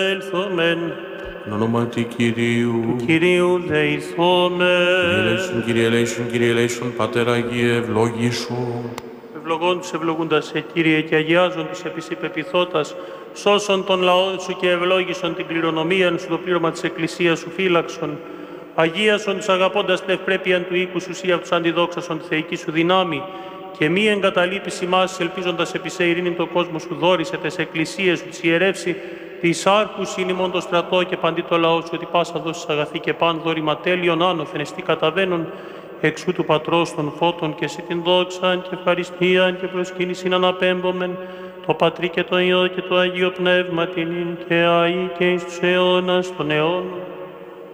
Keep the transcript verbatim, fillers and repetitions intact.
Ελθόμεν, Εν ονόματι Κυρίου, Κυρίου δεηθόμεν. Κύριε ελέησον, Κύριε ελέησον, Κύριε ελέησον, Πατέρ Αγίε, ευλόγησον. Ευλογών τους ευλογούντας σε Κύριε και αγιάζον τους επί σοι πεποιθώτας, σώσον τον λαό σου και ευλόγησον την κληρονομία σου, το πλήρωμα της Εκκλησίας σου φύλαξον. Αγίασον τους αγαπώντας την ευπρέπεια του οίκου σου, σύ αυτούς αντιδόξασον τη θεϊκή σου δυνάμει, και μη εγκαταλείπεις ημάς, ελπίζοντας επί σε ειρήνην το κόσμο σου δόρισε, τες εκκλησίες σου, τις ιερεύσει, της άρχους ημών το στρατό και παντί το λαό σου, ότι πάσα δώσεις αγαθή και παν δόρημα τέλειον άνωθεν εστί καταβαίνουν, εξού του Πατρός των φώτων και εσύ την δόξαν και ευχαριστίαν και προσκύνησιν αναπέμπομεν, το Πατρί και το Υιό και το Αγίο Πνεύμα την και αεί και εις τους αιώνας των αιώνων.